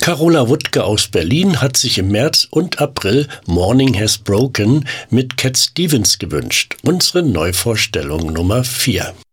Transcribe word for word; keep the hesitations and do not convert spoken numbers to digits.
Carola Wuttke aus Berlin hat sich im März und April Morning Has Broken mit Cat Stevens gewünscht. Unsere Neuvorstellung Nummer vier.